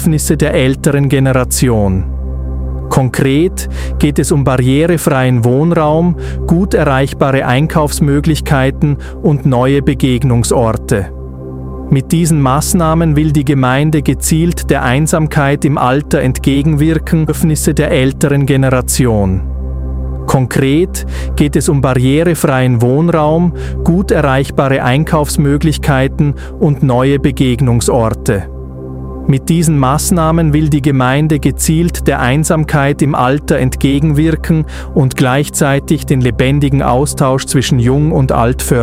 Bedürfnisse der älteren Generation. Konkret geht es um barrierefreien Wohnraum, gut erreichbare Einkaufsmöglichkeiten und neue Begegnungsorte. Mit diesen Maßnahmen will die Gemeinde gezielt der Einsamkeit im Alter entgegenwirken, Bedürfnisse der älteren Generation. Konkret geht es um barrierefreien Wohnraum, gut erreichbare Einkaufsmöglichkeiten und neue Begegnungsorte. Mit diesen Maßnahmen will die Gemeinde gezielt der Einsamkeit im Alter entgegenwirken und gleichzeitig den lebendigen Austausch zwischen Jung und Alt fördern.